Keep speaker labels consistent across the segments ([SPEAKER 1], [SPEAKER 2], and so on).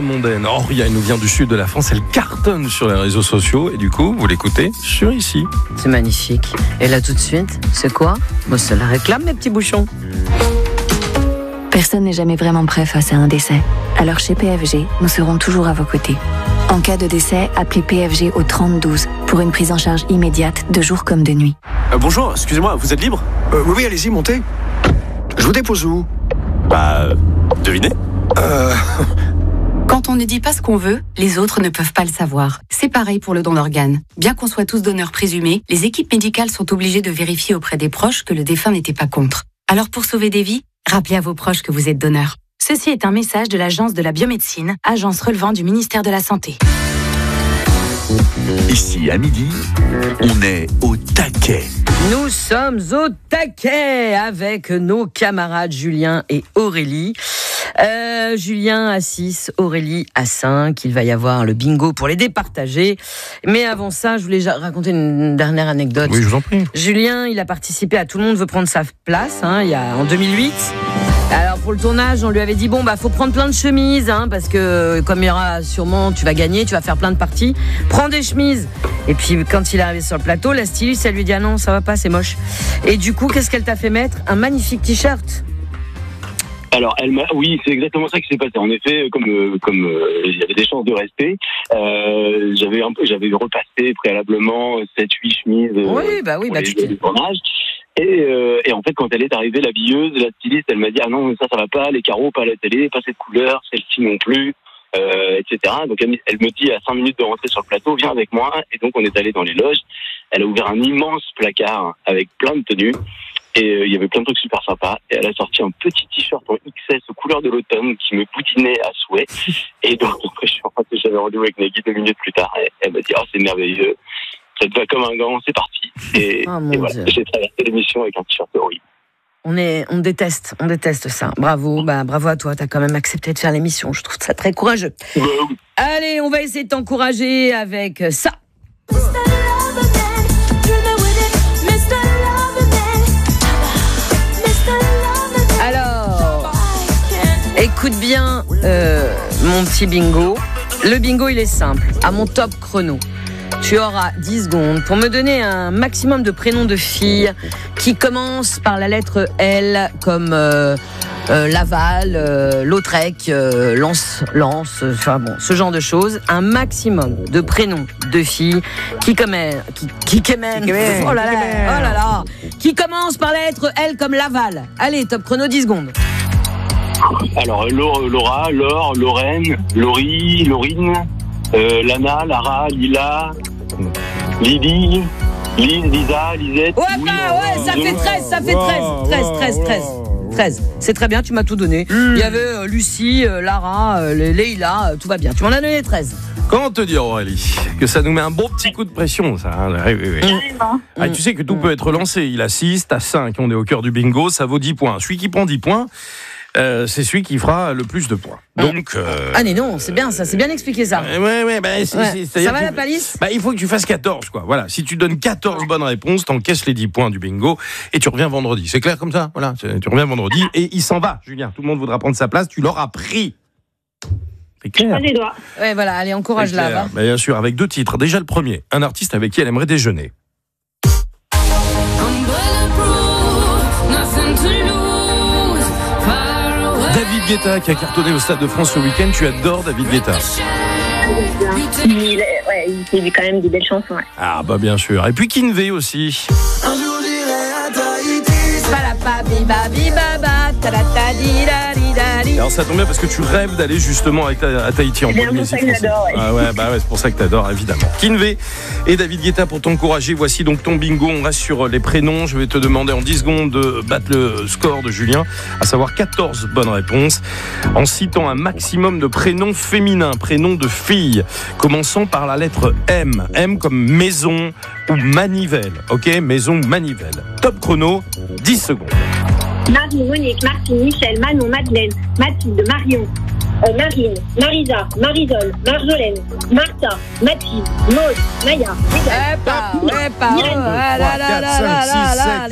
[SPEAKER 1] mondaine. Auria, elle nous vient du sud de la France, elle cartonne sur les réseaux sociaux et du coup, vous l'écoutez sur ici.
[SPEAKER 2] C'est magnifique. Et là tout de suite, c'est quoi ? Moi, ça la réclame, mes petits bouchons.
[SPEAKER 3] Personne n'est jamais vraiment prêt face à un décès. Alors chez PFG, nous serons toujours à vos côtés. En cas de décès, appelez PFG au 3012 pour une prise en charge immédiate de jour comme de nuit.
[SPEAKER 4] Bonjour, excusez-moi, vous êtes libre ?
[SPEAKER 5] Oui, allez-y, montez. Je vous dépose où ?
[SPEAKER 4] Devinez ?
[SPEAKER 6] Quand on ne dit pas ce qu'on veut, les autres ne peuvent pas le savoir. C'est pareil pour le don d'organes. Bien qu'on soit tous donneurs présumés, les équipes médicales sont obligées de vérifier auprès des proches que le défunt n'était pas contre. Alors pour sauver des vies, rappelez à vos proches que vous êtes donneur. Ceci est un message de l'Agence de la biomédecine, agence relevant du ministère de la Santé.
[SPEAKER 7] Ici, à midi, on est au taquet.
[SPEAKER 2] Nous sommes au taquet avec nos camarades Julien et Aurélie. Julien à 6, Aurélie à 5. Il va y avoir le bingo pour les départager. Mais avant ça, je voulais raconter une dernière anecdote.
[SPEAKER 1] Oui, je vous en prie.
[SPEAKER 2] Julien, il a participé à Tout le monde veut prendre sa place, en 2008. Alors pour le tournage, on lui avait dit faut prendre plein de chemises, parce que comme il y aura sûrement, tu vas gagner, tu vas faire plein de parties, prends des chemises. Et puis quand il est arrivé sur le plateau, la styliste, elle lui dit non, ça va pas, c'est moche. Et du coup, qu'est-ce qu'elle t'a fait mettre ? Un magnifique t-shirt.
[SPEAKER 8] Alors, oui, c'est exactement ça qui s'est passé. En effet, comme il y avait des chances de rester, j'avais repassé préalablement 7-8 chemises. Pour les tournages. Et en fait, quand elle est arrivée, l'habilleuse, la styliste, elle m'a dit non, ça va pas, les carreaux pas à la télé, pas cette couleur, celle-ci non plus, etc. Donc elle me dit à 5 minutes de rentrer sur le plateau, viens avec moi. Et donc on est allé dans les loges. Elle a ouvert un immense placard avec plein de tenues. Et il y avait plein de trucs super sympas. Et elle a sorti un petit t-shirt en XS couleur de l'automne qui me boutinait à souhait. Et donc, j'avais rendez-vous avec Nagui 2 minutes plus tard. Et elle m'a dit c'est merveilleux. Ça te va comme un gant, c'est parti. Et voilà, j'ai traversé l'émission avec un t-shirt horrible.
[SPEAKER 2] On déteste ça. Bravo à toi, t'as quand même accepté de faire l'émission. Je trouve ça très courageux.
[SPEAKER 8] Oui.
[SPEAKER 2] Allez, on va essayer de t'encourager avec ça. Alors, écoute bien mon petit bingo. Le bingo, il est simple. À mon top chrono, tu auras 10 secondes pour me donner un maximum de prénoms de filles qui commencent par la lettre L, comme Laval, Lautrec, Lance, ce genre de choses. Un maximum de prénoms de filles qui commencent par la lettre L comme Laval. Allez, top chrono, 10 secondes.
[SPEAKER 8] Alors, Laura, Laure, Lorraine, Laurie, Laurine, Lana, Lara, Lila, Lydie, Lise, Lisa, Lisette.
[SPEAKER 2] Ça fait 13. C'est très bien, tu m'as tout donné. Il y avait Lucie, Lara, Leïla, tout va bien. Tu m'en as donné 13.
[SPEAKER 1] Comment te dire, Aurélie, que ça nous met un bon petit coup de pression, ça. Oui. Tu sais que tout peut être lancé. Il a 6, t'as 5. On est au cœur du bingo, ça vaut 10 points. Celui qui prend 10 points, c'est celui qui fera le plus de points. Donc,
[SPEAKER 2] non, c'est bien ça, c'est bien expliqué ça. Ça va la palisse ?
[SPEAKER 1] Il faut que tu fasses 14, quoi. Voilà, si tu donnes 14 bonnes réponses, t'encaisses les 10 points du bingo et tu reviens vendredi. C'est clair comme ça ? Voilà, tu reviens vendredi et il s'en va, Julien. Tout le monde voudra prendre sa place, tu l'auras pris. C'est clair.
[SPEAKER 9] Les doigts.
[SPEAKER 2] Ouais, voilà, allez, encourage-la.
[SPEAKER 1] Bien sûr, avec 2 titres. Déjà le premier, un artiste avec qui elle aimerait déjeuner. David Guetta qui a cartonné au Stade de France ce week-end. Tu adores David Guetta.
[SPEAKER 9] Il fait quand même des belles chansons. Ouais.
[SPEAKER 1] Ah bien sûr. Et puis Kinvé aussi.
[SPEAKER 10] Un jour j'irai à Tahiti.
[SPEAKER 1] Alors ça tombe bien parce que tu rêves d'aller justement à Tahiti en Polynésie française. C'est pour ça que t'adores évidemment. Kinvé et David Guetta pour t'encourager. Voici donc ton bingo. On reste sur les prénoms. Je vais te demander en 10 secondes de battre le score de Julien, à savoir 14 bonnes réponses en citant un maximum de prénoms féminins, prénoms de filles, commençant par la lettre M. M comme maison ou manivelle. Ok, maison ou manivelle. Top chrono, 10 secondes.
[SPEAKER 9] Marie, Monique, Martine, Michel, Manon, Madeleine, Mathilde, Marion, Marine, Marisa, Marisol, Marjolaine, Martha, Mathilde, Maud, Maya,
[SPEAKER 1] 3, 4, 5, 6, 7, 8,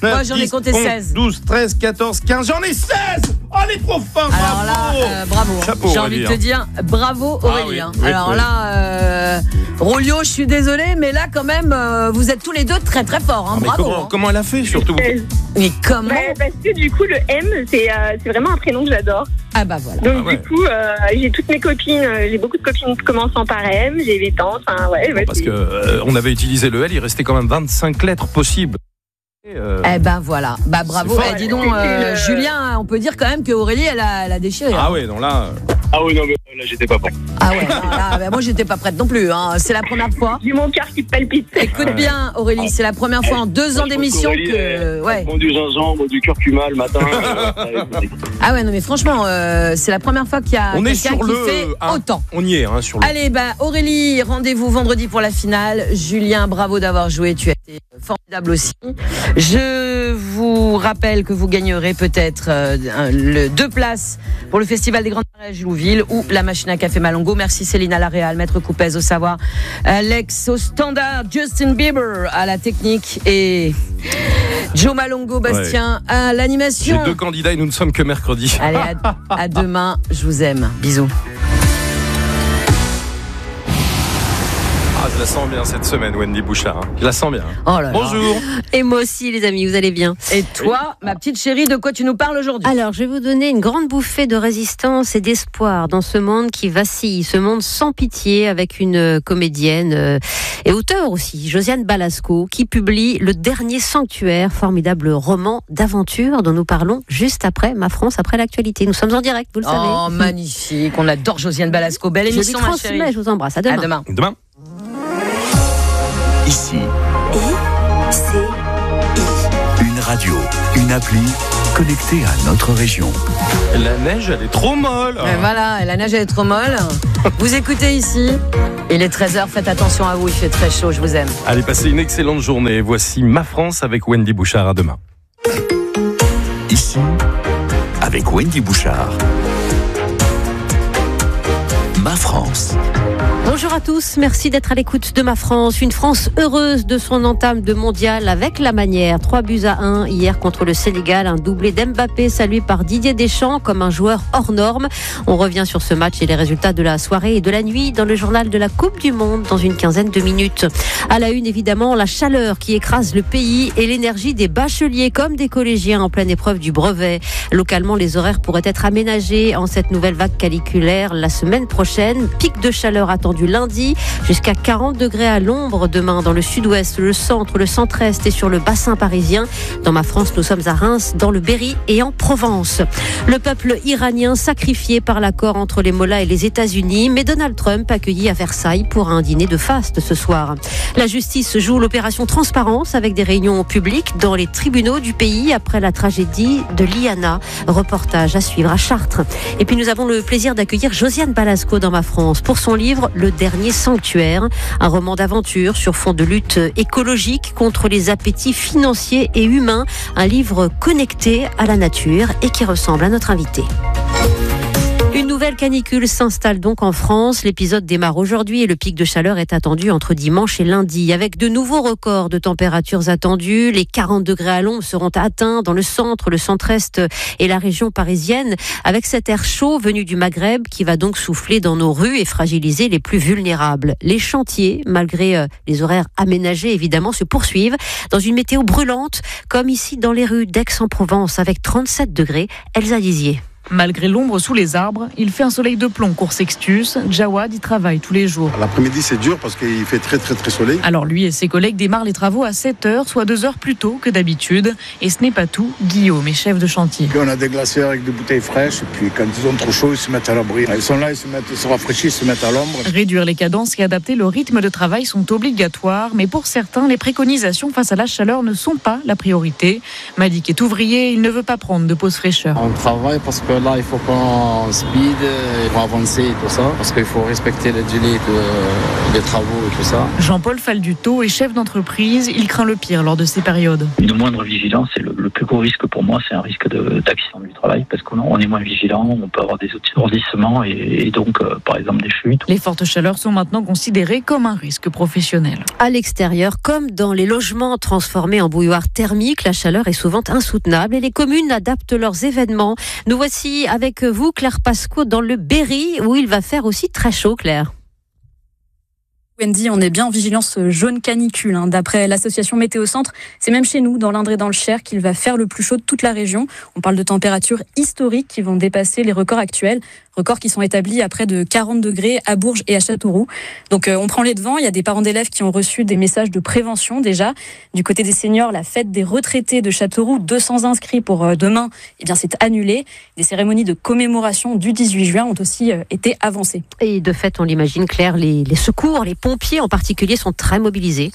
[SPEAKER 2] Moi, j'en ai compté 16.
[SPEAKER 1] 12, 13, 14, 15. J'en ai 16. Oh, les profins.
[SPEAKER 2] Alors là, bravo.
[SPEAKER 1] Chapeau,
[SPEAKER 2] j'ai envie de te dire bravo, Aurélie. Alors là, Rolio, je suis désolée, mais là, quand même, vous êtes tous les deux très très forts. Hein. Bravo.
[SPEAKER 1] Comment elle a fait, surtout?
[SPEAKER 2] Mais comment?
[SPEAKER 9] Parce que du coup, le M, c'est vraiment un prénom que j'adore.
[SPEAKER 2] Ah bah voilà.
[SPEAKER 9] Donc du coup, j'ai toutes mes copines, j'ai beaucoup de copines commençant par M, j'ai mes tantes,
[SPEAKER 1] parce que on avait utilisé le L, il restait quand même 25 lettres possibles.
[SPEAKER 2] Eh ben voilà, bah bravo. Dis donc, Julien, on peut dire quand même que Aurélie, elle a déchiré.
[SPEAKER 1] Ah ouais, non là.
[SPEAKER 8] Ah oui, non, mais là, j'étais pas prêt.
[SPEAKER 2] Ah ouais, non, là, moi, j'étais pas prête non plus. Hein. C'est la première fois.
[SPEAKER 9] J'ai mon cœur qui palpite.
[SPEAKER 2] Écoute bien, Aurélie, c'est la première fois en 2 ans d'émission que.
[SPEAKER 8] Ouais. Du gingembre, du curcuma le matin.
[SPEAKER 2] Ah ouais, non, mais franchement, c'est la première fois qu'il y a quelqu'un qui fait autant.
[SPEAKER 1] On y est, sur le.
[SPEAKER 2] Allez, Aurélie, rendez-vous vendredi pour la finale. Julien, bravo d'avoir joué. Tu as été formidable aussi. Je vous rappelle que vous gagnerez peut-être 2 places pour le Festival des Grandes Marées Louville ou la machine à café Malongo. Merci Céline à la Réal, Maître Coupez au savoir, Alex au standard, Justin Bieber à la technique et Joe Malongo, Bastien à l'animation.
[SPEAKER 1] J'ai 2 candidats et nous ne sommes que mercredi.
[SPEAKER 2] Allez, à demain. Je vous aime. Bisous.
[SPEAKER 1] Je la sens bien cette semaine, Wendy Bouchard. Je la sens bien.
[SPEAKER 2] Oh là là.
[SPEAKER 1] Bonjour.
[SPEAKER 11] Et moi aussi, les amis, vous allez bien.
[SPEAKER 2] Et toi, ma petite chérie, de quoi tu nous parles aujourd'hui?
[SPEAKER 11] Alors, je vais vous donner une grande bouffée de résistance et d'espoir dans ce monde qui vacille, ce monde sans pitié, avec une comédienne et auteure aussi, Josiane Balasco, qui publie Le Dernier Sanctuaire, formidable roman d'aventure dont nous parlons juste après Ma France, après l'actualité. Nous sommes en direct, vous le savez.
[SPEAKER 2] Oh, magnifique. On adore Josiane Balasco. Belle émission, ma chérie.
[SPEAKER 11] Je vous embrasse. À demain.
[SPEAKER 2] À demain.
[SPEAKER 7] Ici. Une radio, une appli connectée à notre région.
[SPEAKER 1] La neige, elle est trop molle.
[SPEAKER 2] Voilà, la neige, elle est trop molle. Vous écoutez ici. Il est 13h, faites attention à vous, il fait très chaud, je vous aime.
[SPEAKER 1] Allez, passez une excellente journée. Voici Ma France avec Wendy Bouchard. À demain.
[SPEAKER 7] Ici, avec Wendy Bouchard. Ma France.
[SPEAKER 11] Bonjour à tous, merci d'être à l'écoute de Ma France. Une France heureuse de son entame de mondial avec la manière. 3-1 hier contre le Sénégal, un doublé d'Mbappé salué par Didier Deschamps comme un joueur hors norme. On revient sur ce match et les résultats de la soirée et de la nuit dans le journal de la Coupe du Monde dans une quinzaine de minutes. À la une, évidemment, la chaleur qui écrase le pays et l'énergie des bacheliers comme des collégiens en pleine épreuve du brevet. Localement, les horaires pourraient être aménagés en cette nouvelle vague caniculaire la semaine prochaine. Pic de chaleur attendu lundi, jusqu'à 40 degrés à l'ombre demain dans le sud-ouest, le centre, le centre-est et sur le bassin parisien. Dans Ma France, nous sommes à Reims, dans le Berry et en Provence. Le peuple iranien sacrifié par l'accord entre les mollahs et les États-Unis, mais Donald Trump accueilli à Versailles pour un dîner de faste ce soir. La justice joue l'opération Transparence avec des réunions publiques dans les tribunaux du pays après la tragédie de Liana. Reportage à suivre à Chartres. Et puis nous avons le plaisir d'accueillir Josiane Balasco dans Ma France pour son livre Le Dernier Sanctuaire, un roman d'aventure sur fond de lutte écologique contre les appétits financiers et humains, un livre connecté à la nature et qui ressemble à notre invité. Une nouvelle canicule s'installe donc en France. L'épisode démarre aujourd'hui et le pic de chaleur est attendu entre dimanche et lundi. Avec de nouveaux records de températures attendus, les 40 degrés à l'ombre seront atteints dans le centre, le centre-est et la région parisienne. Avec cet air chaud venu du Maghreb qui va donc souffler dans nos rues et fragiliser les plus vulnérables. Les chantiers, malgré les horaires aménagés évidemment, se poursuivent dans une météo brûlante comme ici dans les rues d'Aix-en-Provence avec 37 degrés. Elsa Dizier.
[SPEAKER 12] Malgré l'ombre sous les arbres, il fait un soleil de plomb court Sextus. Jawad y travaille tous les jours.
[SPEAKER 13] L'après-midi, c'est dur parce qu'il fait très soleil.
[SPEAKER 12] Alors lui et ses collègues démarrent les travaux à 7h, soit 2 heures plus tôt que d'habitude. Et ce n'est pas tout. Guillaume est chef de chantier.
[SPEAKER 13] Puis on a des glaciers avec des bouteilles fraîches. Et puis quand ils ont trop chaud, ils se mettent à l'abri. Ils sont là, ils se rafraîchissent, ils se mettent à l'ombre.
[SPEAKER 12] Réduire les cadences et adapter le rythme de travail sont obligatoires. Mais pour certains, les préconisations face à la chaleur ne sont pas la priorité. Malik est ouvrier, il ne veut pas prendre de pause fraîcheur.
[SPEAKER 14] On travaille parce que là, il faut qu'on speed pour avancer et tout ça, parce qu'il faut respecter les délais des travaux et tout ça.
[SPEAKER 12] Jean-Paul Falduto est chef d'entreprise. Il craint le pire lors de ces périodes.
[SPEAKER 15] Une moindre vigilance, c'est le plus gros risque pour moi, c'est un risque d'accident du travail, parce qu'on est moins vigilant, on peut avoir des étourdissements et donc, par exemple, des fuites.
[SPEAKER 12] Les fortes chaleurs sont maintenant considérées comme un risque professionnel.
[SPEAKER 11] À l'extérieur, comme dans les logements transformés en bouilloire thermique, la chaleur est souvent insoutenable et les communes adaptent leurs événements. Nous voici avec vous, Claire Pasco, dans le Berry, où il va faire aussi très chaud, Claire.
[SPEAKER 16] Wendy, on est bien en vigilance jaune canicule. D'après l'association Météo Centre, c'est même chez nous, dans l'Indre et dans le Cher, qu'il va faire le plus chaud de toute la région. On parle de températures historiques qui vont dépasser les records actuels. Records qui sont établis à près de 40 degrés à Bourges et à Châteauroux. Donc on prend les devants. Il y a des parents d'élèves qui ont reçu des messages de prévention déjà. Du côté des seniors, la fête des retraités de Châteauroux, 200 inscrits pour demain, c'est annulé. Des cérémonies de commémoration du 18 juin ont aussi été avancées.
[SPEAKER 11] Et de fait, on l'imagine, Claire, les secours, les pompiers en particulier sont très mobilisés.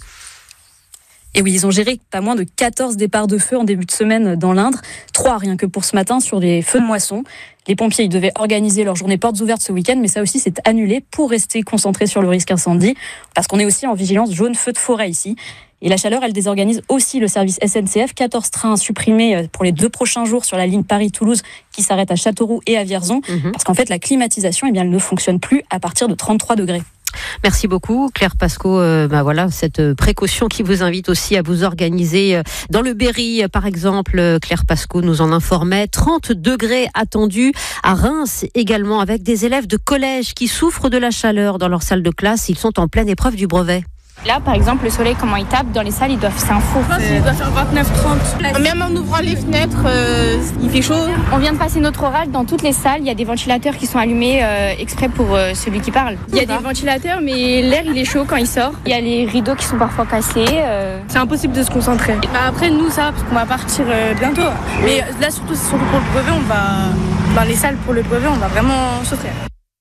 [SPEAKER 16] Et oui, ils ont géré pas moins de 14 départs de feu en début de semaine dans l'Indre. 3 rien que pour ce matin sur des feux de moisson. Les pompiers, ils devaient organiser leur journée portes ouvertes ce week-end, mais ça aussi c'est annulé pour rester concentrés sur le risque incendie. Parce qu'on est aussi en vigilance jaune feu de forêt ici. Et la chaleur, elle désorganise aussi le service SNCF. 14 trains supprimés pour les 2 prochains jours sur la ligne Paris-Toulouse qui s'arrête à Châteauroux et à Vierzon. Parce qu'en fait, la climatisation, elle ne fonctionne plus à partir de 33 degrés.
[SPEAKER 11] Merci beaucoup Claire Pasco. Voilà cette précaution qui vous invite aussi à vous organiser dans le Berry par exemple. Claire Pasco nous en informait. 30 degrés attendus à Reims également, avec des élèves de collège qui souffrent de la chaleur dans leur salle de classe. Ils sont en pleine épreuve du brevet.
[SPEAKER 17] Là, par exemple, le soleil, comment il tape dans les salles, c'est un four.
[SPEAKER 18] Il doit faire 29-30. Même en ouvrant les fenêtres, il fait chaud.
[SPEAKER 17] On vient de passer notre orage dans toutes les salles. Il y a des ventilateurs qui sont allumés exprès pour celui qui parle.
[SPEAKER 18] Il y a des ventilateurs, mais l'air, il est chaud quand il sort.
[SPEAKER 17] Il y a les rideaux qui sont parfois cassés.
[SPEAKER 18] C'est impossible de se concentrer. Après, nous, ça va, parce qu'on va partir bientôt. Mais là, surtout pour le brevet, on va dans les salles pour le brevet, on va vraiment souffrir.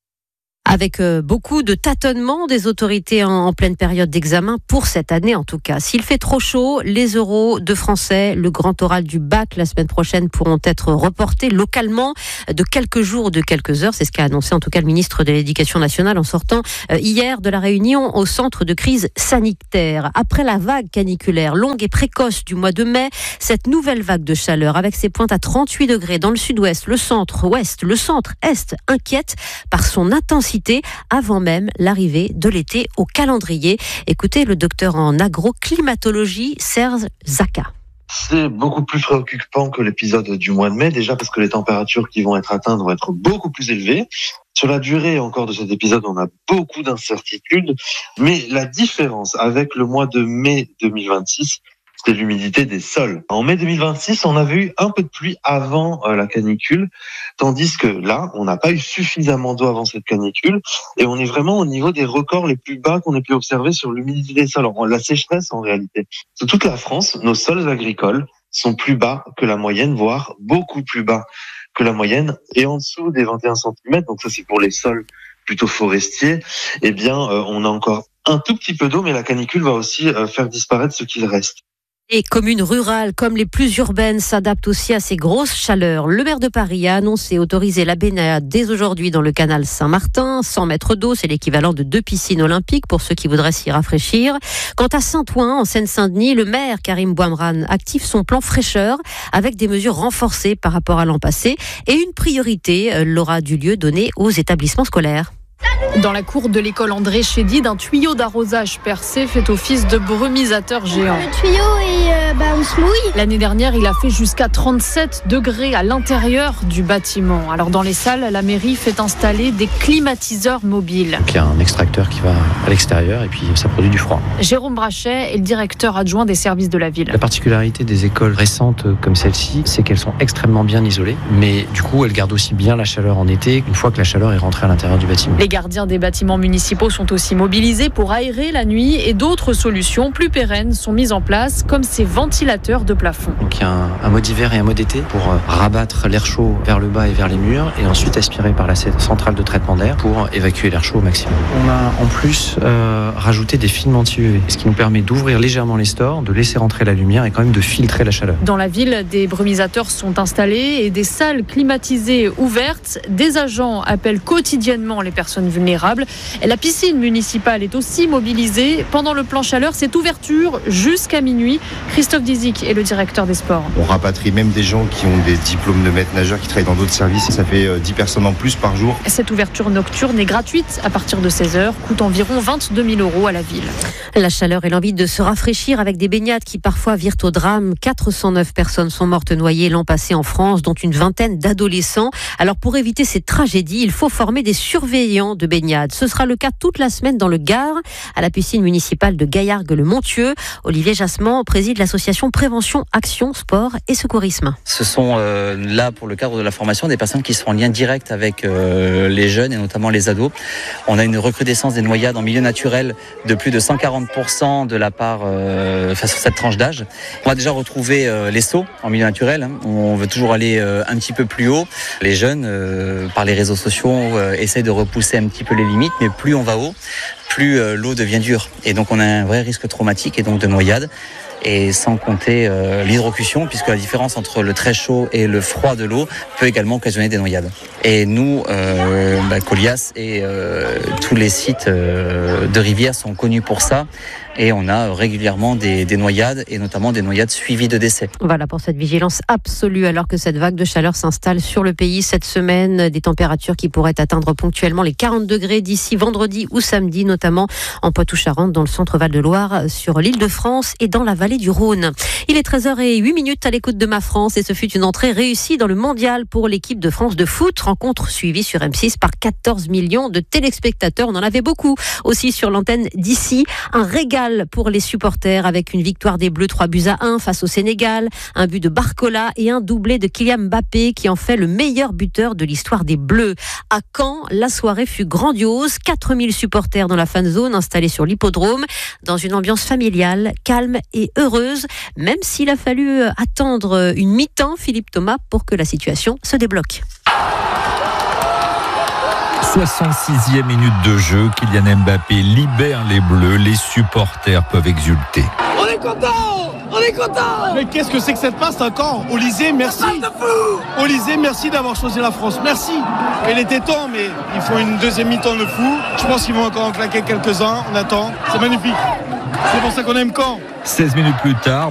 [SPEAKER 11] Avec beaucoup de tâtonnements des autorités en pleine période d'examen pour cette année en tout cas. S'il fait trop chaud, les oraux de français, le grand oral du bac la semaine prochaine pourront être reportés localement de quelques jours ou de quelques heures. C'est ce qu'a annoncé en tout cas le ministre de l'Éducation nationale en sortant hier de la réunion au centre de crise sanitaire. Après la vague caniculaire longue et précoce du mois de mai, cette nouvelle vague de chaleur avec ses pointes à 38 degrés dans le sud-ouest, le centre-ouest, le centre-est inquiète par son intensité avant même l'arrivée de l'été au calendrier. Écoutez le docteur en agroclimatologie, Serge Zaka.
[SPEAKER 19] C'est beaucoup plus préoccupant que l'épisode du mois de mai, déjà parce que les températures qui vont être atteintes vont être beaucoup plus élevées. Sur la durée encore de cet épisode, on a beaucoup d'incertitudes, mais la différence avec le mois de mai 2026, c'est l'humidité des sols. En mai 2026, on avait eu un peu de pluie avant la canicule, tandis que là, on n'a pas eu suffisamment d'eau avant cette canicule, et on est vraiment au niveau des records les plus bas qu'on ait pu observer sur l'humidité des sols. Alors, la sécheresse, en réalité. Sur toute la France, nos sols agricoles sont plus bas que la moyenne, voire beaucoup plus bas que la moyenne, et en dessous des 21 cm, donc ça c'est pour les sols plutôt forestiers, eh bien, on a encore un tout petit peu d'eau, mais la canicule va aussi faire disparaître ce qu'il reste.
[SPEAKER 11] Les communes rurales, comme les plus urbaines, s'adaptent aussi à ces grosses chaleurs. Le maire de Paris a annoncé autoriser la baignade dès aujourd'hui dans le canal Saint-Martin. 100 mètres d'eau, c'est l'équivalent de 2 piscines olympiques pour ceux qui voudraient s'y rafraîchir. Quant à Saint-Ouen, en Seine-Saint-Denis, le maire Karim Bouamrane active son plan fraîcheur avec des mesures renforcées par rapport à l'an passé et une priorité, Laura Dulieu, donnée aux établissements scolaires.
[SPEAKER 20] Dans la cour de l'école André Chédid, un tuyau d'arrosage percé fait office de brumisateur géant.
[SPEAKER 21] Le tuyau, on se mouille.
[SPEAKER 20] L'année dernière, il a fait jusqu'à 37 degrés à l'intérieur du bâtiment. Alors dans les salles, la mairie fait installer des climatiseurs mobiles.
[SPEAKER 22] Il y a un extracteur qui va à l'extérieur et puis ça produit du froid.
[SPEAKER 20] Jérôme Brachet est le directeur adjoint des services de la ville.
[SPEAKER 22] La particularité des écoles récentes comme celle-ci, c'est qu'elles sont extrêmement bien isolées, mais du coup, elles gardent aussi bien la chaleur en été une fois que la chaleur est rentrée à l'intérieur du bâtiment.
[SPEAKER 20] Les gardiens gardiens des bâtiments municipaux sont aussi mobilisés pour aérer la nuit et d'autres solutions plus pérennes sont mises en place, comme ces ventilateurs de plafond.
[SPEAKER 22] Donc il y a un mode hiver et un mode été pour rabattre l'air chaud vers le bas et vers les murs et ensuite aspirer par la centrale de traitement d'air pour évacuer l'air chaud au maximum. On a en plus rajouté des films anti-UV, ce qui nous permet d'ouvrir légèrement les stores, de laisser rentrer la lumière et quand même de filtrer la chaleur.
[SPEAKER 20] Dans la ville, des brumisateurs sont installés et des salles climatisées ouvertes. Des agents appellent quotidiennement les personnes vulnérables. Et la piscine municipale est aussi mobilisée. Pendant le plan chaleur, cette ouverture jusqu'à minuit. Christophe Dizic est le directeur des sports.
[SPEAKER 3] On rapatrie même des gens qui ont des diplômes de maître nageur qui travaillent dans d'autres services. Ça fait 10 personnes en plus par jour.
[SPEAKER 20] Cette ouverture nocturne est gratuite à partir de 16h, coûte environ 22 000 € à la ville.
[SPEAKER 11] La chaleur et l'envie de se rafraîchir avec des baignades qui parfois virent au drame. 409 personnes sont mortes noyées l'an passé en France, dont une vingtaine d'adolescents. Alors pour éviter ces tragédies, il faut former des surveillants de baignade. Ce sera le cas toute la semaine dans le Gard, à la piscine municipale de Gaillargues-le-Montieux. Olivier Jasmin préside l'association Prévention, Action, Sport et Secourisme.
[SPEAKER 5] Ce sont là, pour le cadre de la formation, des personnes qui sont en lien direct avec les jeunes et notamment les ados. On a une recrudescence des noyades en milieu naturel de plus de 140% de la part sur cette tranche d'âge. On va déjà retrouver les sauts en milieu naturel. On veut toujours aller un petit peu plus haut. Les jeunes, par les réseaux sociaux, essayent de repousser un petit peu les limites, mais plus on va haut, plus l'eau devient dure. Et donc on a un vrai risque traumatique et donc de noyade. Et sans compter l'hydrocution, puisque la différence entre le très chaud et le froid de l'eau peut également occasionner des noyades. Et nous, Colias et tous les sites de rivières sont connus pour ça. Et on a régulièrement des noyades, et notamment des noyades suivies de décès.
[SPEAKER 11] Voilà pour cette vigilance absolue, alors que cette vague de chaleur s'installe sur le pays cette semaine. Des températures qui pourraient atteindre ponctuellement les 40 degrés d'ici vendredi ou samedi, notamment en Poitou-Charentes, dans le centre Val-de-Loire, sur l'Île-de-France et dans la vallée du Rhône. Il est 13h08 à l'écoute de Ma France, et ce fut une entrée réussie dans le mondial pour l'équipe de France de foot. Rencontre suivie sur M6 par 14 millions de téléspectateurs. On en avait beaucoup aussi sur l'antenne d'ici. Un régal pour les supporters avec une victoire des Bleus 3-1 face au Sénégal, un but de Barcola et un doublé de Kylian Mbappé qui en fait le meilleur buteur de l'histoire des Bleus. À Caen, la soirée fut grandiose. 4000 supporters dans la fan zone installés sur l'hippodrome dans une ambiance familiale, calme et heureuse, même s'il a fallu attendre une mi-temps, Philippe Thomas, pour que la situation se débloque.
[SPEAKER 23] 66e minute de jeu, Kylian Mbappé libère les Bleus, les supporters peuvent exulter.
[SPEAKER 10] On est content! On est content!
[SPEAKER 24] Mais qu'est-ce que c'est que cette passe encore? Olysée, merci! Olysée, merci d'avoir choisi la France, merci! Il était temps, mais il faut une deuxième mi-temps de fou. Je pense qu'ils vont encore en claquer quelques-uns, on attend, c'est magnifique. C'est pour ça qu'on aime Caen.
[SPEAKER 23] 16 minutes plus tard,